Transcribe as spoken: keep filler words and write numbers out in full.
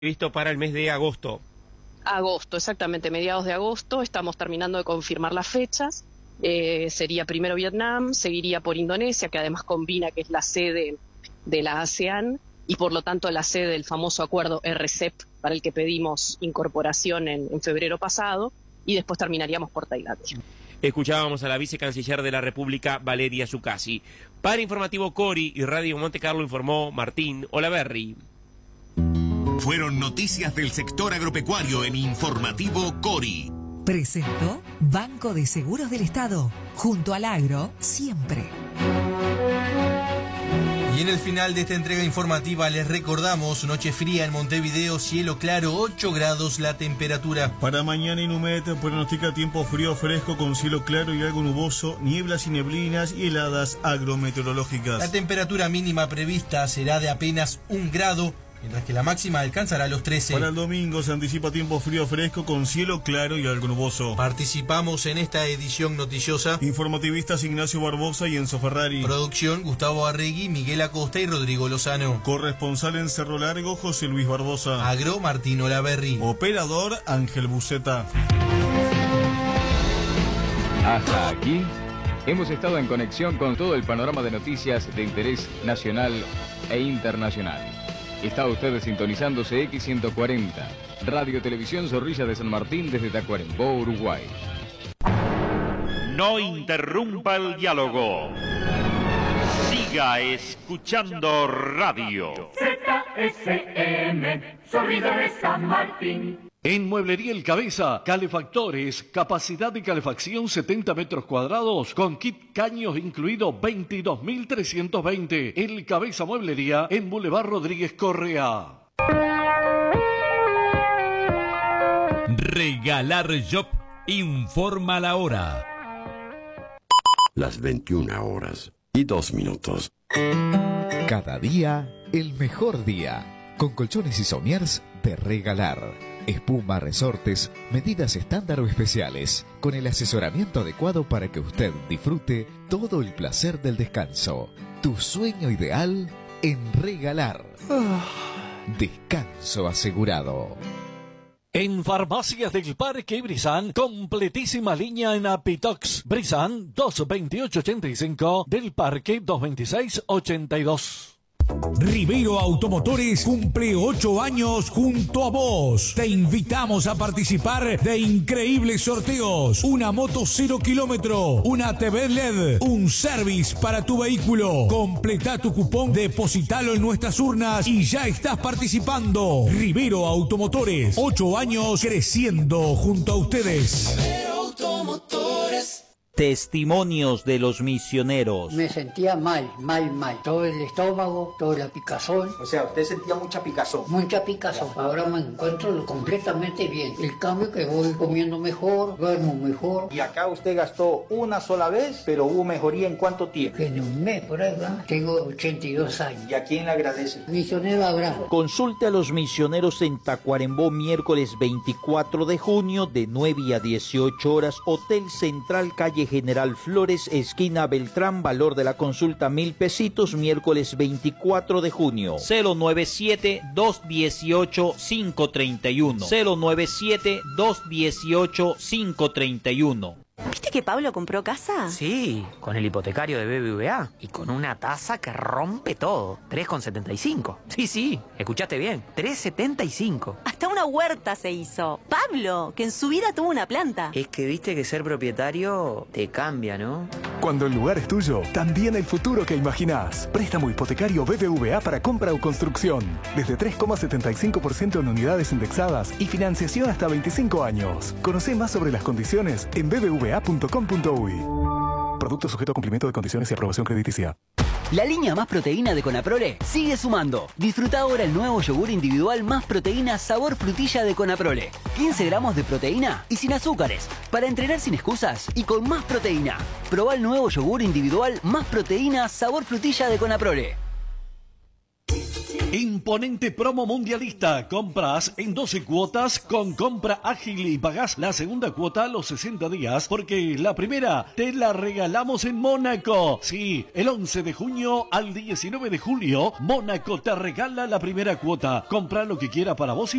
Visto para el mes de agosto. Agosto, exactamente, mediados de agosto. Estamos terminando de confirmar las fechas. Eh, sería primero Vietnam, seguiría por Indonesia, que además combina que es la sede de la ASEAN y por lo tanto la sede del famoso acuerdo R C E P para el que pedimos incorporación en, en febrero pasado, y después terminaríamos por Tailandia. Escuchábamos a la vicecanciller de la República, Valeria Zuccasi. Para Informativo Cori y Radio Monte Carlo informó Martín Olaverri. Fueron noticias del sector agropecuario en Informativo Cori. Presentó Banco de Seguros del Estado. Junto al agro, siempre. Y en el final de esta entrega informativa les recordamos: noche fría en Montevideo, cielo claro, ocho grados la temperatura. Para mañana Inumet pronostica tiempo frío fresco con cielo claro y algo nuboso, nieblas y neblinas y heladas agrometeorológicas. La temperatura mínima prevista será de apenas un grado, mientras que la máxima alcanzará los trece. Para el domingo se anticipa tiempo frío fresco con cielo claro y algo nuboso. Participamos en esta edición noticiosa informativistas Ignacio Barbosa y Enzo Ferrari. Producción Gustavo Arregui, Miguel Acosta y Rodrigo Lozano. Corresponsal en Cerro Largo, José Luis Barbosa. Agro, Martín Olaverri. Operador, Ángel Buceta. Hasta aquí hemos estado en conexión con todo el panorama de noticias de interés nacional e internacional. Está usted sintonizándose X ciento cuarenta, Radio Televisión Zorrilla de San Martín desde Tacuarembó, Uruguay. No interrumpa el diálogo. Siga escuchando radio. Z S M, Zorrilla de San Martín. En Mueblería El Cabeza, calefactores, capacidad de calefacción setenta metros cuadrados, con kit caños incluido veintidós mil trescientos veinte. El Cabeza Mueblería en Boulevard Rodríguez Correa. Regalar Shop informa la hora. Las veintiuna horas y dos minutos. Cada día, el mejor día. Con colchones y somiers de Regalar. Espuma, resortes, medidas estándar o especiales, con el asesoramiento adecuado para que usted disfrute todo el placer del descanso. Tu sueño ideal en Regalar. Descanso asegurado. En Farmacias del Parque Brizán, completísima línea en Apitox. Brizán dos veintiocho ochenta y cinco, del Parque dos veintiséis ochenta y dos. Rivero Automotores cumple ocho años junto a vos. Te invitamos a participar de increíbles sorteos. Una moto cero kilómetro, una T V L E D, un service para tu vehículo. Completa tu cupón, depositalo en nuestras urnas y ya estás participando. Rivero Automotores, ocho años creciendo junto a ustedes. Rivero Automotores. Testimonios de los misioneros. Me sentía mal, mal, mal. Todo el estómago, toda la picazón. O sea, usted sentía mucha picazón. Mucha picazón. Ahora me encuentro completamente bien. El cambio que voy comiendo mejor, duermo mejor. Y acá usted gastó una sola vez, pero hubo mejoría ¿en cuánto tiempo? En un mes, por ahí, ¿verdad? Tengo ochenta y dos años. ¿Y a quién le agradece? Misionero Abraham. Consulte a los misioneros en Tacuarembó miércoles veinticuatro de junio de nueve a dieciocho horas. Hotel Central, calle General Flores, esquina Beltrán. Valor de la consulta mil pesitos, miércoles veinticuatro de junio. cero nueve siete, dos uno ocho, cinco tres uno. cero nueve siete, dos uno ocho, cinco tres uno. ¿Viste que Pablo compró casa? Sí, con el hipotecario de B B V A y con una tasa que rompe todo. tres coma setenta y cinco. Sí, sí, escuchaste bien, tres coma setenta y cinco. Hasta una huerta se hizo. Pablo, que en su vida tuvo una planta. Es que viste que ser propietario te cambia, ¿no? Cuando el lugar es tuyo, también el futuro que imaginás. Préstamo hipotecario B B V A para compra o construcción. Desde tres coma setenta y cinco por ciento en unidades indexadas y financiación hasta veinticinco años. Conocé más sobre las condiciones en b b v a punto com punto u y. Producto sujeto a cumplimiento de condiciones y aprobación crediticia. La línea Más Proteína de Conaprole sigue sumando. Disfruta ahora el nuevo yogur individual Más Proteína sabor frutilla de Conaprole. quince gramos de proteína y sin azúcares. Para entrenar sin excusas y con más proteína. Probá el nuevo yogur individual Más Proteína sabor frutilla de Conaprole. Imponente promo mundialista. Compras en doce cuotas con compra ágil y pagás la segunda cuota a los sesenta días porque la primera te la regalamos en Mónaco. Sí, el once de junio al diecinueve de julio, Mónaco te regala la primera cuota. Compra lo que quiera para vos y